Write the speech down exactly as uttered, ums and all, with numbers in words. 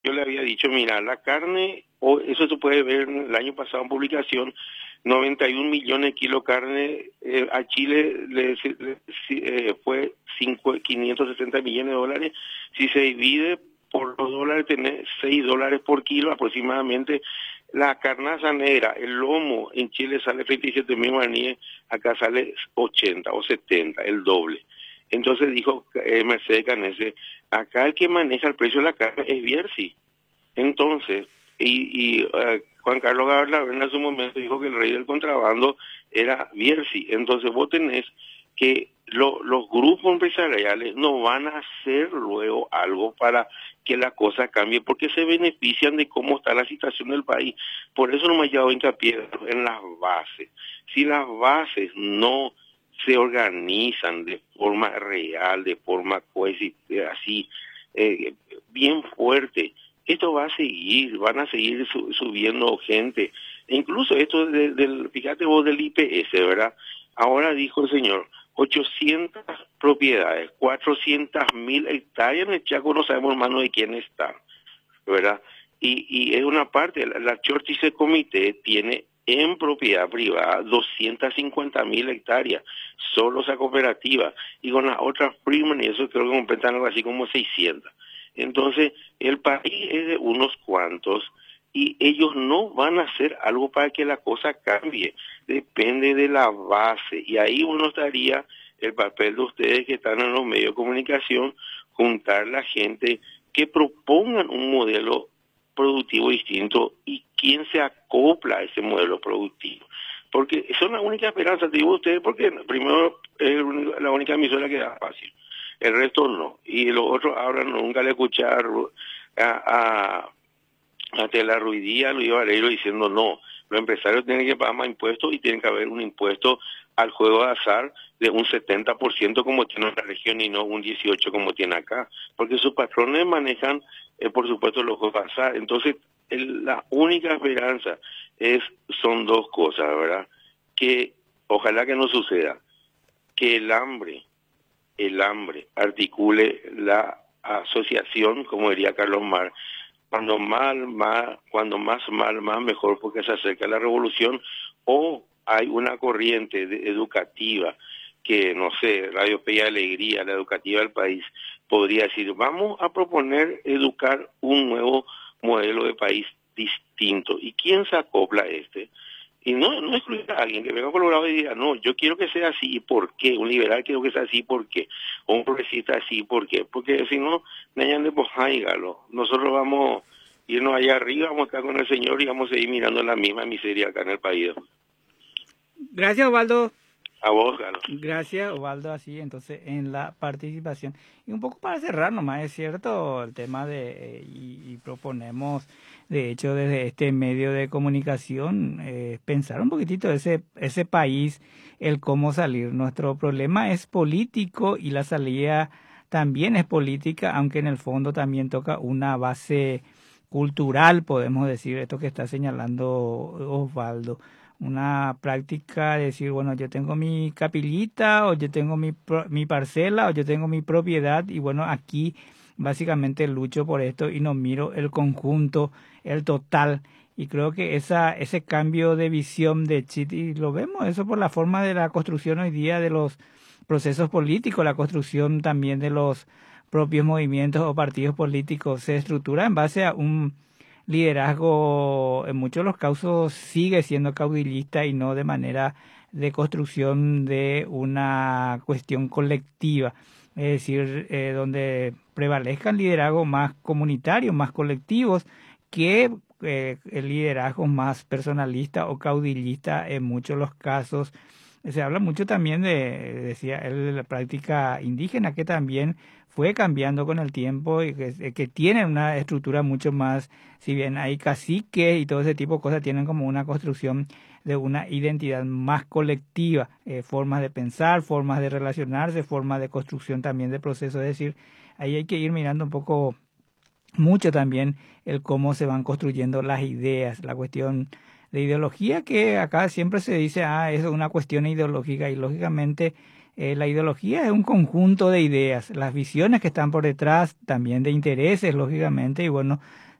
yo le había dicho, mira, la carne, o eso se puede ver en el año pasado en publicación, noventa y un millones de kilos de carne, eh, a Chile le, le- si- eh, fue cinco, quinientos sesenta millones de dólares, si se divide por los dólares, tiene seis dólares por kilo aproximadamente. La carnaza negra, el lomo, en Chile sale treinta y siete mil guaraníes, acá sale ochenta o setenta, el doble. Entonces dijo eh, Mercedes Canese, acá el que maneja el precio de la carne es Bierzi. Entonces, y, y eh, Juan Carlos Gabriel en su momento dijo que el rey del contrabando era Bierzi. Entonces vos tenés que lo- los grupos empresariales no van a hacer luego algo para que la cosa cambie, porque se benefician de cómo está la situación del país. Por eso no me ha llevado hincapié en las bases. Si las bases no se organizan de forma real, de forma cohesiva, así, eh, bien fuerte, esto va a seguir, van a seguir su- subiendo gente. E incluso esto de- del, fíjate vos del I P S, ¿verdad? Ahora dijo el señor, ochocientas propiedades, cuatrocientas mil hectáreas en el Chaco, no sabemos hermano de quién están, ¿verdad? Y, y es una parte, la, la Chorchice Comité tiene en propiedad privada doscientas cincuenta mil hectáreas, solo esa cooperativa, y con las otras Freeman y eso creo que completan algo así como seiscientas. Entonces, el país es de unos cuantos y ellos no van a hacer algo para que la cosa cambie, depende de la base, y ahí uno estaría el papel de ustedes que están en los medios de comunicación, juntar la gente que propongan un modelo productivo distinto y quién se acopla a ese modelo productivo. Porque son la única esperanza, te digo a ustedes, porque primero es el único- la única emisora que da fácil, el resto no. Y los otros hablan, nunca le escuché a, Ru- a, a, a Tela Ruidía, Luis Vareiro diciendo no, los empresarios tienen que pagar más impuestos y tiene que haber un impuesto al juego de azar de un setenta por ciento como tiene en la región y no un dieciocho por ciento como tiene acá, porque sus patrones manejan, eh, por supuesto, los juegos de azar. Entonces, el- la única esperanza es son dos cosas, ¿verdad? Que ojalá que no suceda, que el hambre, el hambre articule la asociación, como diría Carlos Mar, cuando mal, más, cuando más mal, más mejor, porque se acerca la revolución, o hay una corriente de- educativa que, no sé, Radio Fe y Alegría, la educativa del país, podría decir, vamos a proponer educar un nuevo modelo de país distinto. ¿Y quién se acopla a este? Y no, no excluir a alguien que venga a Colorado y diga, no, yo quiero que sea así, ¿y por qué? Un liberal quiero que sea así, ¿por qué? O un progresista así, ¿por qué? Porque si no, Nayan de Pojáigalo. Nosotros vamos a irnos allá arriba, vamos a estar con el Señor y vamos a seguir mirando la misma miseria acá en el país. Gracias, Osvaldo. A vos, Galo. Gracias, Osvaldo, así entonces en la participación. Y un poco para cerrar nomás, es cierto, el tema de, eh, y, y proponemos, de hecho, desde este medio de comunicación, eh, pensar un poquitito ese, ese país, el cómo salir. Nuestro problema es político y la salida también es política, aunque en el fondo también toca una base cultural, podemos decir, esto que está señalando Osvaldo, una práctica de decir, bueno, yo tengo mi capillita o yo tengo mi, pro- mi parcela o yo tengo mi propiedad y bueno, aquí básicamente lucho por esto y no miro el conjunto, el total. Y creo que esa, ese cambio de visión de chip, y lo vemos, eso por la forma de la construcción hoy día de los procesos políticos, la construcción también de los propios movimientos o partidos políticos, se estructura en base a un liderazgo en muchos de los casos sigue siendo caudillista y no de manera de construcción de una cuestión colectiva, es decir, eh, donde prevalezcan liderazgos más comunitarios, más colectivos, que eh, el liderazgo más personalista o caudillista en muchos de los casos. Se habla mucho también de, decía él, de la práctica indígena, que también fue cambiando con el tiempo y que, que tienen una estructura mucho más, si bien hay caciques y todo ese tipo de cosas, tienen como una construcción de una identidad más colectiva, eh, formas de pensar, formas de relacionarse, formas de construcción también de procesos. Es decir, ahí hay que ir mirando un poco mucho también el cómo se van construyendo las ideas, la cuestión de ideología, que acá siempre se dice, ah, es una cuestión ideológica, y lógicamente Eh, la ideología es un conjunto de ideas, las visiones que están por detrás, también de intereses, lógicamente, y bueno,